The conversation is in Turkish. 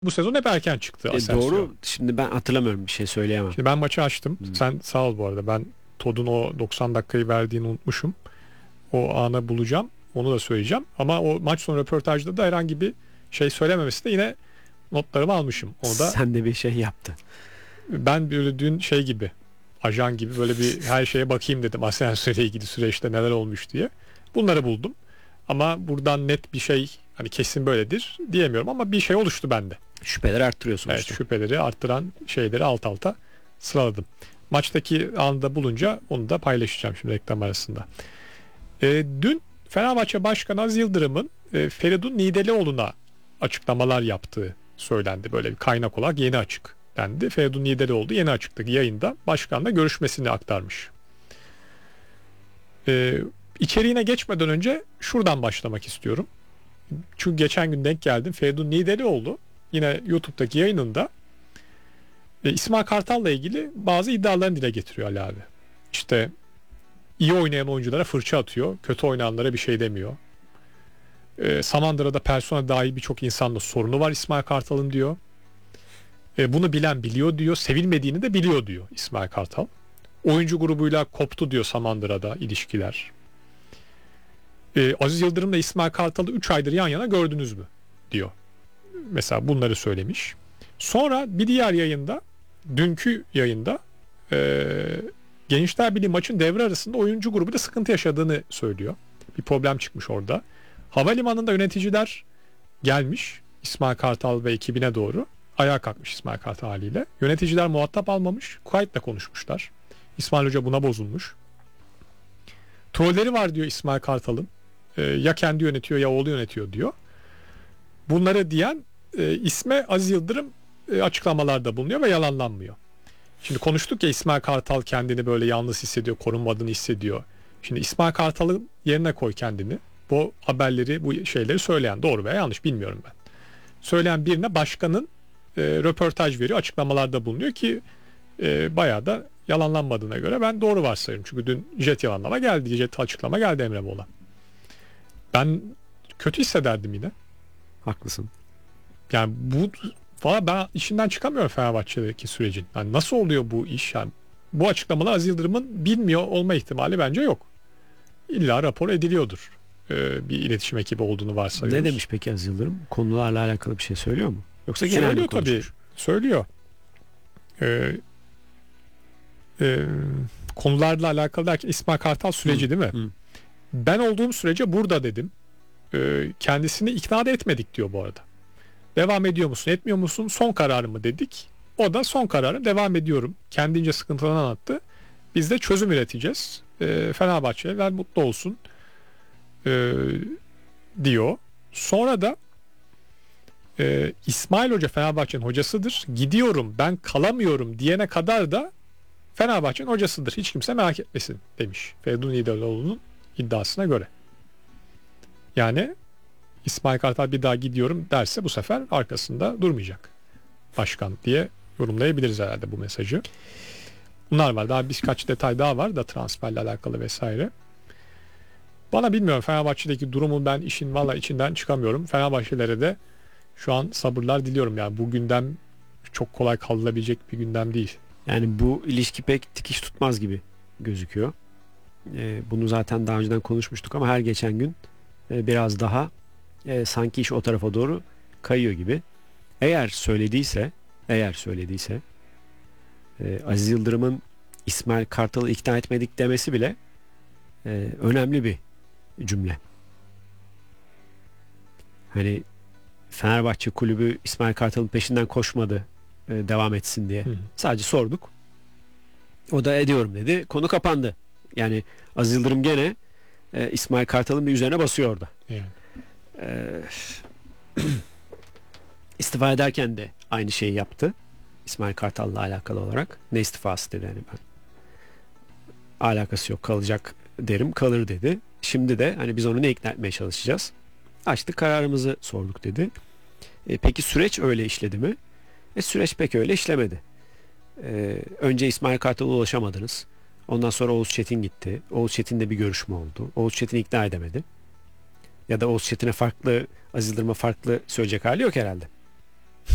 Bu sezon hep erken çıktı Asensio. Doğru. Şimdi ben hatırlamıyorum, bir şey söyleyemem. Şimdi ben maçı açtım. Sen sağ ol bu arada. Ben Todd'un o 90 dakikayı verdiğini unutmuşum. O anı bulacağım. Onu da söyleyeceğim. Ama o maç sonu röportajda da herhangi bir şey söylememesi de yine notlarımı almışım. Onu da Sen de bir şey yaptın. ben böyle dün şey gibi, ajan gibi böyle bir her şeye bakayım dedim. Asensio ile ilgili süreçte neler olmuş diye. Bunları buldum. Ama buradan net bir şey hani kesin böyledir diyemiyorum ama bir şey oluştu bende. Şüpheleri arttırıyorsun Evet, işte. şüpheleri arttıran şeyleri alt alta sıraladım. Maçtaki anda bulunca onu da paylaşacağım şimdi reklam arasında. Dün Fenerbahçe Başkanı Aziz Yıldırım'ın Feridun Nidelioğlu'na açıklamalar yaptığı söylendi. Böyle bir kaynak olarak Yeni Açık dendi. Feridun Nidelioğlu Yeni Açık'taki yayında başkanla görüşmesini aktarmış. İçeriğine geçmeden önce şuradan başlamak istiyorum. Çünkü geçen gün denk geldim. Feridun Nidelioğlu yine YouTube'daki yayınında İsmail Kartal'la ilgili bazı iddialarını dile getiriyor Ali abi. İşte iyi oynayan oyunculara fırça atıyor. Kötü oynayanlara bir şey demiyor. Samandıra'da persona dahil birçok insanla sorunu var İsmail Kartal'ın diyor. Bunu bilen biliyor diyor. Sevilmediğini de biliyor diyor İsmail Kartal. Oyuncu grubuyla koptu diyor Samandıra'da ilişkiler. Aziz Yıldırım'la İsmail Kartal'ı 3 aydır yan yana gördünüz mü diyor. Mesela bunları söylemiş. Sonra bir diğer yayında, dünkü yayında Gençler Birliği maçın devre arasında oyuncu grubuyla sıkıntı yaşadığını söylüyor. Bir problem çıkmış orada. Havalimanında yöneticiler gelmiş İsmail Kartal ve ekibine doğru. Ayağa kalkmış İsmail Kartal haliyle. Yöneticiler muhatap almamış. Kayıtla konuşmuşlar. İsmail Hoca buna bozulmuş. Trolleri var diyor İsmail Kartal'ın. Ya kendi yönetiyor ya oğlu yönetiyor diyor. Bunları diyen isme Aziz Yıldırım açıklamalarda bulunuyor ve yalanlanmıyor. Şimdi konuştuk ya, İsmail Kartal kendini böyle yalnız hissediyor, korunmadığını hissediyor. Şimdi İsmail Kartal'ın yerine koy kendini. Bu haberleri, bu şeyleri söyleyen, doğru veya yanlış bilmiyorum ben. Söyleyen birine başkanın röportaj veriyor, açıklamalarda bulunuyor ki bayağı da yalanlanmadığına göre ben doğru varsayıyorum. Çünkü dün jet yalanlama geldi, jet açıklama geldi Emre Mola. Ben kötü hissederdim yine. Haklısın. Yani bu valla ben işinden çıkamıyorum Fenerbahçe'deki sürecin. Yani nasıl oluyor bu iş? Yani bu açıklamalar Aziz Yıldırım'ın bilmiyor olma ihtimali bence yok. İlla rapor ediliyordur. Bir iletişim ekibi olduğunu varsayıyoruz. Ne demiş peki Aziz Yıldırım? Konularla alakalı bir şey söylüyor mu? Yoksa genel mi Söylüyor tabii. konuşmuş? Söylüyor. Ee, e, Konularla alakalı derken İsmail Kartal süreci değil mi? Hı. Ben olduğum sürece burada dedim. Kendisini ikna da etmedik diyor bu arada. Devam ediyor musun, etmiyor musun? Son kararımı dedik. O da son kararım, devam ediyorum. Kendince sıkıntılarını anlattı. Biz de çözüm üreteceğiz. Fenerbahçeliler mutlu olsun diyor. Sonra da İsmail Hoca Fenerbahçe'nin hocasıdır. Gidiyorum, ben kalamıyorum diyene kadar da Fenerbahçe'nin hocasıdır. Hiç kimse merak etmesin demiş Feridun İdaloğlu'nun iddiasına göre. Yani İsmail Kartal bir daha gidiyorum derse bu sefer arkasında durmayacak başkan diye yorumlayabiliriz herhalde bu mesajı. Bunlar var. Daha birkaç detay daha var da transferle alakalı vesaire. Bana bilmiyorum, Fenerbahçe'deki durumu ben işin valla içinden çıkamıyorum. Fenerbahçelilere de şu an sabırlar diliyorum. Yani bu gündem çok kolay kaldırılabilecek bir gündem değil. Yani bu ilişki pek dikiş tutmaz gibi gözüküyor. Bunu zaten daha önceden konuşmuştuk ama her geçen gün biraz daha sanki iş o tarafa doğru kayıyor gibi. Eğer söylediyse Aziz Yıldırım'ın İsmail Kartal'ı ikna etmedik demesi bile önemli bir cümle. Hani Fenerbahçe kulübü İsmail Kartal'ın peşinden koşmadı devam etsin diye. Sadece sorduk. O da ediyorum dedi. Konu kapandı. Yani Aziz Yıldırım gene İsmail Kartal'ın bir üzerine basıyor orada. Yani. İstifa ederken de aynı şeyi yaptı. İsmail Kartal'la alakalı olarak. Ne istifası dedi, hani ben alakası yok, kalacak derim, kalır dedi. Şimdi de hani biz onu ne ikna etmeye çalışacağız? Açtık, kararımızı sorduk dedi. Peki süreç öyle işledi mi? Süreç pek öyle işlemedi. Önce İsmail Kartal'a ulaşamadınız. Ondan sonra Oğuz Çetin gitti. Oğuz Çetin'le bir görüşme oldu. Oğuz Çetin ikna edemedi. Ya da Oğuz Çetin'e farklı, Aziz Yıldırım'a farklı söyleyecek hali yok herhalde.